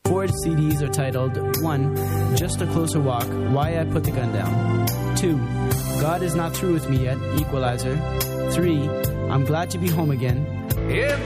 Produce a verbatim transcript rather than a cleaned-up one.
Four C Ds are titled one. Just a Closer Walk, Why I Put the Gun Down. two. God is Not Through With Me Yet, Equalizer. three. I'm Glad to Be Home Again. If